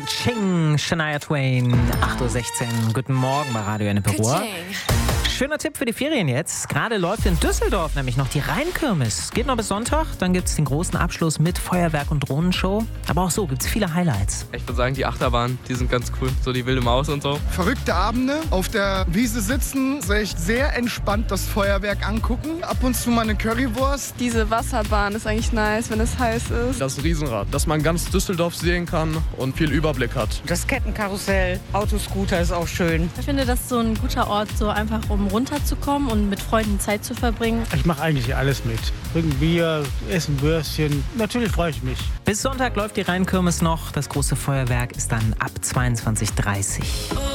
Ka-Ching, Shania Twain, 8:16 Uhr. Guten Morgen bei Radio Ennepe-Ruhr. Schöner Tipp für die Ferien jetzt. Gerade läuft in Düsseldorf nämlich noch die Rheinkirmes. Geht noch bis Sonntag, dann gibt es den großen Abschluss mit Feuerwerk und Drohnenshow. Aber auch so gibt es viele Highlights. Ich würde sagen, die Achterbahnen, die sind ganz cool. So die wilde Maus und so. Verrückte Abende, auf der Wiese sitzen, sich sehr entspannt das Feuerwerk angucken. Ab und zu mal eine Currywurst. Diese Wasserbahn ist eigentlich nice, wenn es heiß ist. Das Riesenrad, dass man ganz Düsseldorf sehen kann und viel Überblick hat. Das Kettenkarussell, Autoscooter ist auch schön. Ich finde, das ist so ein guter Ort, so einfach um runterzukommen und mit Freunden Zeit zu verbringen. Ich mache eigentlich alles mit. Trinken Bier, essen Würstchen. Natürlich freue ich mich. Bis Sonntag läuft die Rheinkirmes noch. Das große Feuerwerk ist dann ab 22:30 Uhr.